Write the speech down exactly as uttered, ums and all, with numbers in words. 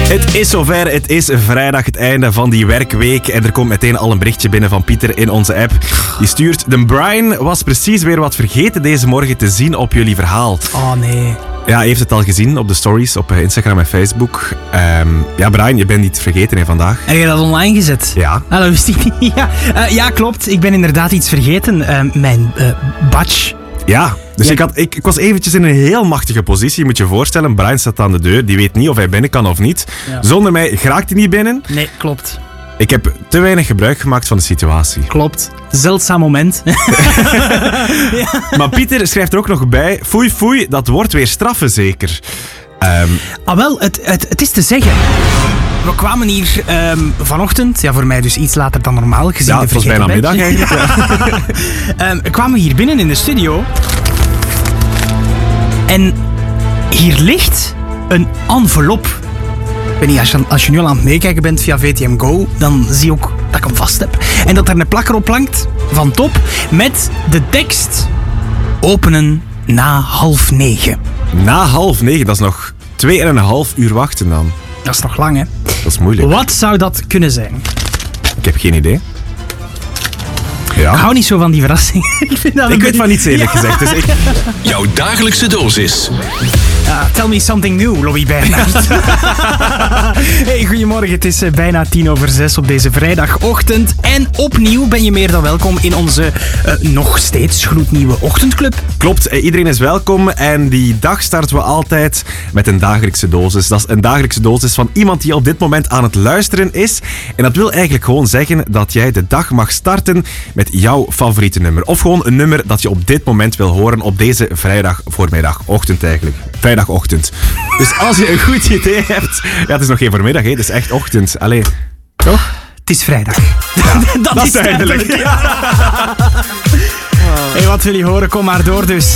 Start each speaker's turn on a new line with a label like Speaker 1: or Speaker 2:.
Speaker 1: Het is zover, het is vrijdag, het einde van die werkweek en er komt meteen al een berichtje binnen van Pieter in onze app. Die stuurt, de Brian was precies weer wat vergeten deze morgen te zien op jullie verhaal.
Speaker 2: Oh nee.
Speaker 1: Ja, hij heeft het al gezien op de stories op Instagram en Facebook. Um, ja, Brian, je bent niet vergeten hè, vandaag.
Speaker 2: Heb je dat online gezet?
Speaker 1: Ja.
Speaker 2: Ah, dat wist ik niet. Ja, uh, ja klopt. Ik ben inderdaad iets vergeten. Uh, mijn uh, badge.
Speaker 1: Ja, dus
Speaker 2: Ja.
Speaker 1: Ik, had, ik, ik was eventjes in een heel machtige positie. Je moet je voorstellen, Brian staat aan de deur. Die weet niet of hij binnen kan of niet.
Speaker 2: Ja.
Speaker 1: Zonder mij geraakt hij niet binnen.
Speaker 2: Nee, klopt.
Speaker 1: Ik heb te weinig gebruik gemaakt van de situatie.
Speaker 2: Klopt. Zeldzaam moment.
Speaker 1: Maar Pieter schrijft er ook nog bij, foei foei, dat wordt weer straffen zeker. Um,
Speaker 2: Ah wel, het, het, het is te zeggen. We kwamen hier um, vanochtend, ja voor mij dus iets later dan normaal, gezien
Speaker 1: ja,
Speaker 2: de
Speaker 1: het was bijna
Speaker 2: vergeten
Speaker 1: middag
Speaker 2: badge.
Speaker 1: eigenlijk. Ja.
Speaker 2: um, we kwamen hier binnen in de studio. En hier ligt een envelop. Ik weet niet, als je, als je nu al aan het meekijken bent via V T M Go, dan zie je ook dat ik hem vast heb. En dat er een plakker op plankt van top met de tekst openen na half negen.
Speaker 1: Na half negen, dat is nog twee en een half uur wachten dan.
Speaker 2: Dat is nog lang, hè?
Speaker 1: Dat is moeilijk.
Speaker 2: Wat zou dat kunnen zijn?
Speaker 1: Ik heb geen idee. Ja.
Speaker 2: Ik hou niet zo van die verrassing. ik vind dat
Speaker 1: Ik
Speaker 2: een
Speaker 1: weet
Speaker 2: beetje-
Speaker 1: van niets eerlijk
Speaker 2: Ja.
Speaker 1: gezegd. Dus ik...
Speaker 3: Jouw dagelijkse dosis.
Speaker 2: Ah, tell me something new, Louis Bernhard. Hey, goedemorgen, het is eh, bijna tien over zes op deze vrijdagochtend. En opnieuw ben je meer dan welkom in onze eh, nog steeds gloednieuwe ochtendclub.
Speaker 1: Klopt, eh, iedereen is welkom en die dag starten we altijd met een dagelijkse dosis. Dat is een dagelijkse dosis van iemand die op dit moment aan het luisteren is. En dat wil eigenlijk gewoon zeggen dat jij de dag mag starten met jouw favoriete nummer. Of gewoon een nummer dat je op dit moment wil horen op deze vrijdag voormiddag, ochtend eigenlijk. Vrijdagochtend. Dus als je een goed idee hebt... Ja, het is nog geen voormiddag, hè. Het is echt ochtend. Allee, toch?
Speaker 2: Het is vrijdag.
Speaker 1: Dat is duidelijk.
Speaker 2: Hey, wat wil je horen? Kom maar door dus.